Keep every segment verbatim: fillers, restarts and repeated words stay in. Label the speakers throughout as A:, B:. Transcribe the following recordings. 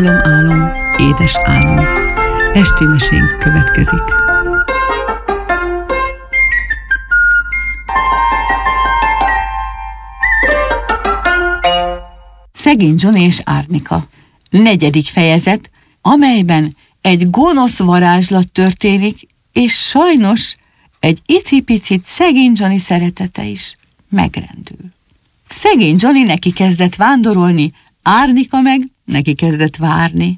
A: Álom, álom, édes álom. Esti mesénk következik. Szegény Johnny és Árnika. Negyedik fejezet, amelyben egy gonosz varázslat történik, és sajnos egy icipicit szegény Johnny szeretete is megrendül. Szegény Johnny neki kezdett vándorolni, Árnika meg neki kezdett várni.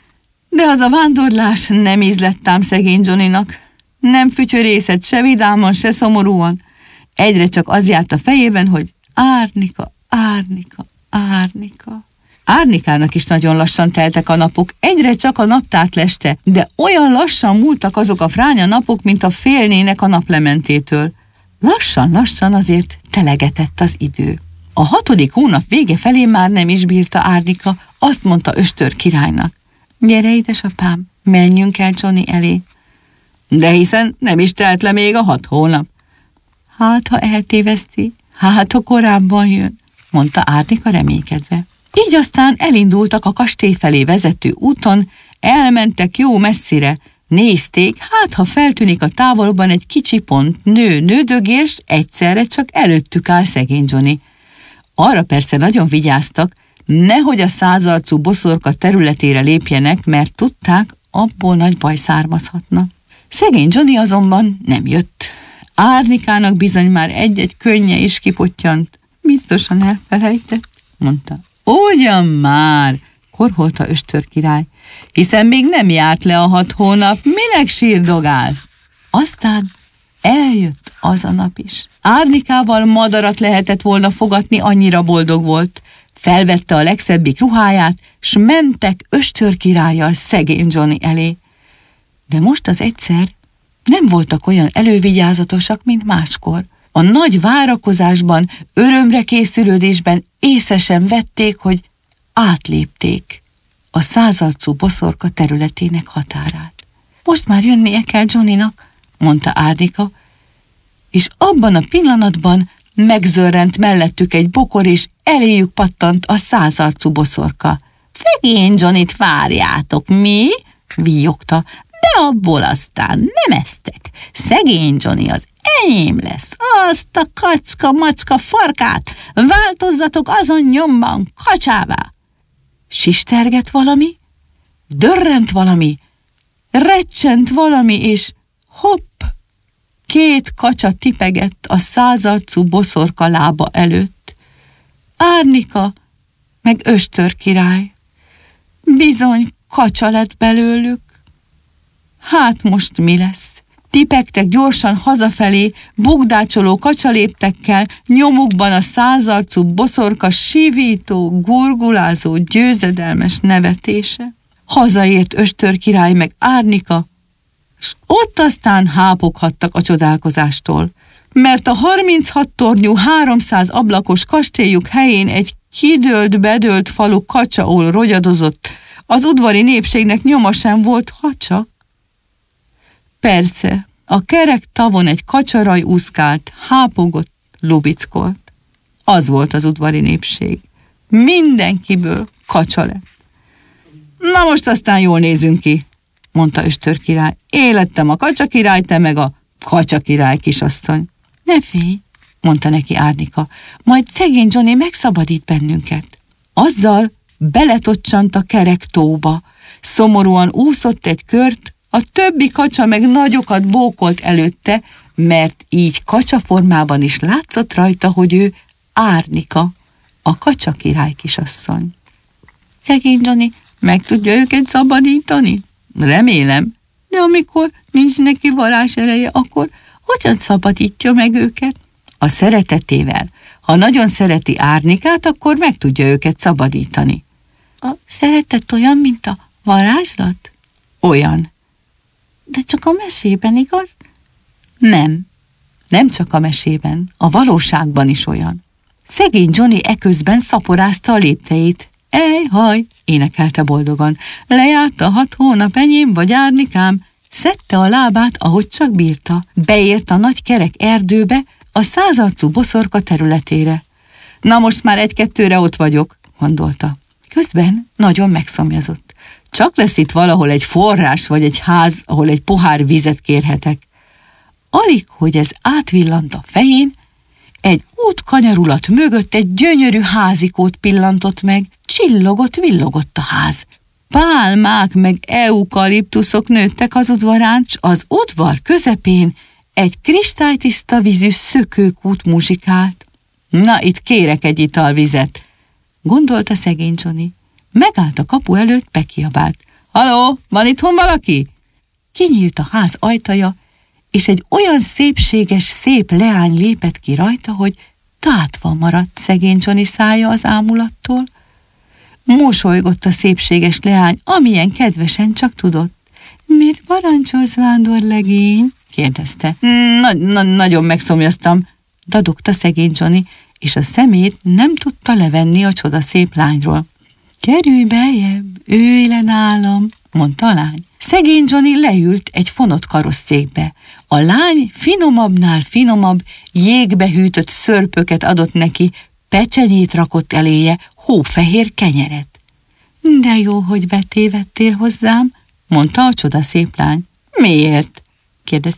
A: De az a vándorlás nem ízlett ám szegény Johnnynak. Nem fütyörészett se vidáman, se szomorúan. Egyre csak az járt a fejében, hogy Árnika, Árnika, Árnika. Árnikának is nagyon lassan teltek a napok, egyre csak a naptárt leste, de olyan lassan múltak azok a fránya napok, mint a félnének a naplementétől. Lassan-lassan azért telegetett az idő. A hatodik hónap vége felé már nem is bírta Árnika, azt mondta Östör királynak. Gyere, édesapám, menjünk el Johnny elé. De hiszen nem is telt le még a hat hónap. Hát, ha eltéveszti, hát, ha korábban jön, mondta Árnika reménykedve. Így aztán elindultak a kastély felé vezető úton, elmentek jó messzire, nézték, hát ha feltűnik a távolban egy kicsi pont, nő, nődögél, s egyszerre csak előttük áll szegény Johnny. Arra persze nagyon vigyáztak, nehogy a százarcú boszorka területére lépjenek, mert tudták, abból nagy baj származhatna. Szegény Johnny azonban nem jött. Árnikának bizony már egy-egy könnye is kipottyant. Biztosan elfelejtett, mondta. Ugyan már, korholta Östör király, hiszen még nem járt le a hat hónap, minek sírdogálsz? Aztán eljött az a nap is. Árnikával madarat lehetett volna fogatni, annyira boldog volt. Felvette a legszebbik ruháját, s mentek Östör királlyal szegény Johnny elé. De most az egyszer nem voltak olyan elővigyázatosak, mint máskor. A nagy várakozásban, örömre készülődésben észre sem vették, hogy átlépték a százarcú boszorka területének határát. Most már jönnie kell Johnnynak, mondta Árnika, és abban a pillanatban megzörrent mellettük egy bokor, és eléjük pattant a százarcú boszorka. Szegény Johnnyt várjátok, mi? Víjogta, de abból aztán nem esztek. Szegény Johnny az enyém lesz, azt a kacska-macska farkát változzatok azon nyomban kacsává. Sistergett valami, dörrent valami, recsent valami, és hopp, két kacsa tipegett a százarcú boszorka lába előtt. Árnika meg Östör király. Bizony kacsa lett belőlük. Hát most mi lesz? Tipegtek gyorsan hazafelé, bugdácsoló kacsaléptekkel, nyomukban a százarcú boszorka sivító, gurgulázó, győzedelmes nevetése. Hazaért Östör király meg Árnika, s ott aztán hápoghattak a csodálkozástól, mert a harminchat tornyú, háromszáz ablakos kastélyuk helyén egy kidőlt-bedőlt falu kacsaól rogyadozott, az udvari népségnek nyoma sem volt, ha csak. Persze, a kerek tavon egy kacsaraj úszkált, hápogott, lubickolt. Az volt az udvari népség. Mindenkiből kacsa lett. Na most aztán jól nézünk ki, mondta Östör király. Élettem a kacsa király, te meg a kacsa király kisasszony. Ne félj, mondta neki Árnika, majd szegény Johnny megszabadít bennünket. Azzal beletocsant a kerek tóba, szomorúan úszott egy kört, a többi kacsa meg nagyokat bókolt előtte, mert így kacsa formában is látszott rajta, hogy ő Árnika, a kacsa király kisasszony. Szegény Johnny meg tudja őket szabadítani? Remélem, de amikor nincs neki varázsereje, akkor hogyan szabadítja meg őket? A szeretetével. Ha nagyon szereti Árnikát, akkor meg tudja őket szabadítani. A szeretet olyan, mint a varázslat? Olyan. De csak a mesében, igaz? Nem. Nem csak a mesében, a valóságban is olyan. Szegény Johnny eközben szaporázta a lépteit. Ejhaj, énekelte boldogan. Lejárt a hat hónap, enyém vagy Árnikám. Szedte a lábát, ahogy csak bírta. Beért a nagy kerek erdőbe, a százarcú boszorka területére. Na most már egy-kettőre ott vagyok, gondolta. Közben nagyon megszomjazott. Csak lesz itt valahol egy forrás vagy egy ház, ahol egy pohár vizet kérhetek. Alig, hogy ez átvillant a fején, egy útkanyarulat mögött egy gyönyörű házikót pillantott meg, csillogott-villogott a ház. Pálmák meg eukaliptuszok nőttek az udvarán, s az udvar közepén egy kristálytiszta vízű szökőkút muzsikált. Na, itt kérek egy italvizet, gondolta szegény Johnny. Megállt a kapu előtt, bekiabált. Haló, van itthon valaki? Kinyílt a ház ajtaja, és egy olyan szépséges, szép leány lépett ki rajta, hogy tátva maradt szegény Johnny szája az ámulattól. Mosolygott a szépséges leány, amilyen kedvesen csak tudott. Mit parancsolsz, vándorlegény? kérdezte. Na, na, nagyon megszomjaztam, dadogta szegény Johnny, és a szemét nem tudta levenni a csodaszép lányról. Kerülj beljebb, ülj le nálam, mondta a lány. Szegény Johnny leült egy fonott karosszékbe. A lány finomabbnál finomabb, jégbe hűtött szörpöket adott neki, pecsenyét rakott eléje, hófehér kenyeret. De jó, hogy betévedtél hozzám, mondta a csodaszép lány. Miért? kérdezte